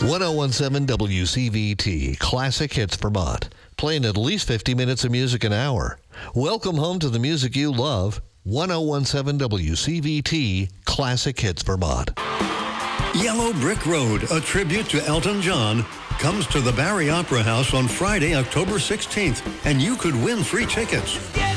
1017 WCVT, Classic Hits Vermont. Playing at least 50 minutes of music an hour. Welcome home to the music you love. 1017 WCVT, Classic Hits Vermont. Yellow Brick Road, a tribute to Elton John, comes to the Barry Opera House on Friday, October 16th, and you could win free tickets.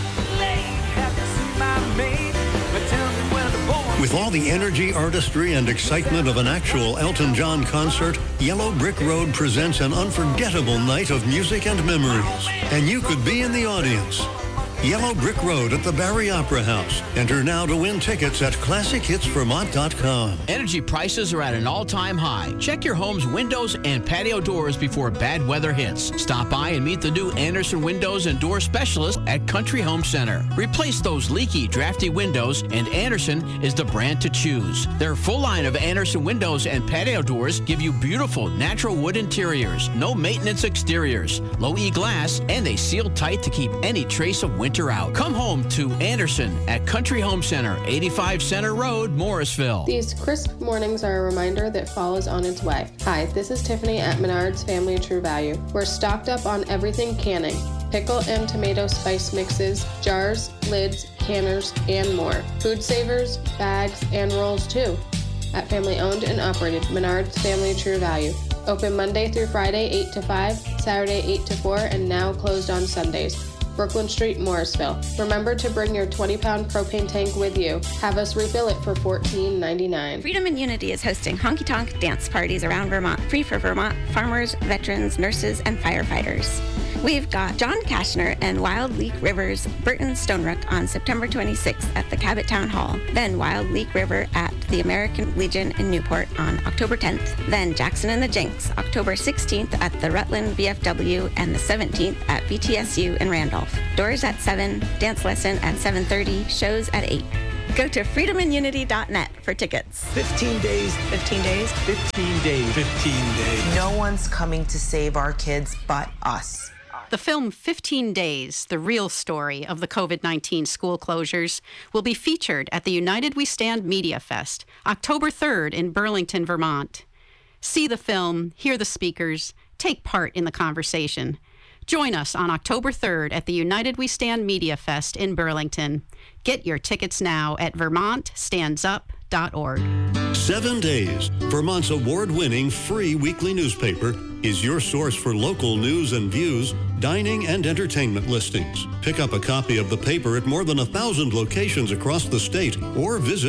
With all the energy, artistry, and excitement of an actual Elton John concert, Yellow Brick Road presents an unforgettable night of music and memories. And you could be in the audience. Yellow Brick Road at the Barry Opera House. Enter now to win tickets at ClassicHitsVermont.com. Energy prices are at an all-time high. Check your home's windows and patio doors before bad weather hits. Stop by and meet the new Anderson Windows and Door Specialist at Country Home Center. Replace those leaky, drafty windows, and Anderson is the brand to choose. Their full line of Anderson windows and patio doors give you beautiful natural wood interiors, no maintenance exteriors, low E glass, and they seal tight to keep any trace of winter out. Come home to Anderson at Country Home Center, 85 Center Road, Morrisville. These crisp mornings are a reminder that fall is on its way. Hi, this is Tiffany at Menard's Family True Value. We're stocked up on everything canning. Pickle and tomato spice mixes, jars, lids, canners, and more. Food savers, bags, and rolls too. At family owned and operated, Menard's Family True Value. Open Monday through Friday, 8 to 5, Saturday, 8 to 4, and now closed on Sundays. Brooklyn Street, Morrisville. Remember to bring your 20-pound propane tank with you. Have us refill it for $14.99. Freedom and Unity is hosting honky-tonk dance parties around Vermont, free for Vermont farmers, veterans, nurses, and firefighters. We've got John Kashner and Wild Leak River's Burton Stonerook on September 26th at the Cabot Town Hall. Then Wild Leak River at the American Legion in Newport on October 10th. Then Jackson and the Jinx, October 16th at the Rutland VFW and the 17th at VTSU in Randolph. Doors at 7, dance lesson at 7:30, shows at 8. Go to freedomanunity.net for tickets. 15 days. 15 days. 15 days. 15 days. No one's coming to save our kids but us. The film 15 Days, the real story of the COVID-19 school closures, will be featured at the United We Stand Media Fest, October 3rd in Burlington, Vermont. See the film, hear the speakers, take part in the conversation. Join us on October 3rd at the United We Stand Media Fest in Burlington. Get your tickets now at vermontstandsup.org. 7 Days, Vermont's award-winning free weekly newspaper, is your source for local news and views, dining and entertainment listings. Pick up a copy of the paper at more than 1,000 locations across the state or visit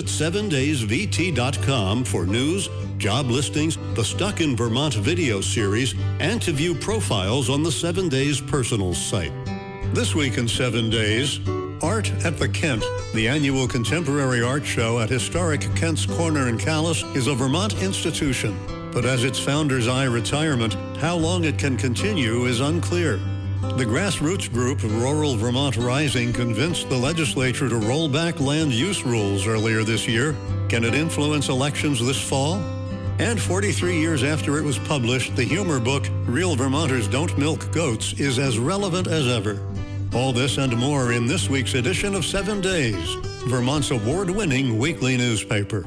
7daysvt.com for news, job listings, the Stuck in Vermont video series, and to view profiles on the 7 Days Personals site. This week in 7 Days, Art at the Kent, the annual contemporary art show at historic Kent's Corner in Calais, is a Vermont institution. But as its founder's retirement, how long it can continue is unclear. The grassroots group Rural Vermont Rising convinced the legislature to roll back land use rules earlier this year. Can it influence elections this fall? And 43 years after it was published, the humor book, Real Vermonters Don't Milk Goats, is as relevant as ever. All this and more in this week's edition of 7 Days, Vermont's award-winning weekly newspaper.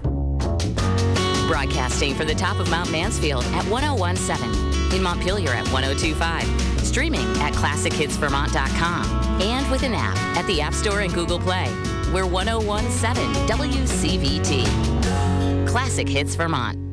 Broadcasting for the top of Mount Mansfield at 1017, in Montpelier at 1025, streaming at ClassicHitsVermont.com, and with an app at the App Store and Google Play. We're 1017 WCVT. Classic Hits Vermont.